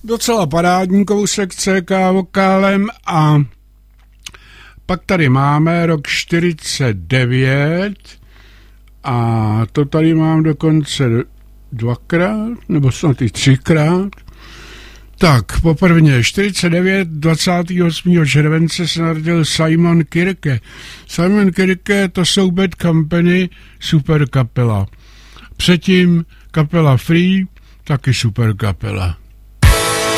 Docela parádní kousek CK vokálem a pak tady máme rok 49 a to tady mám dokonce dvakrát, nebo snad i třikrát. Tak, poprvé 49, 28. července se narodil Simon Kirke. Simon Kirke, to jsou Bad Company, super kapela. Předtím kapela Free, taky super kapela.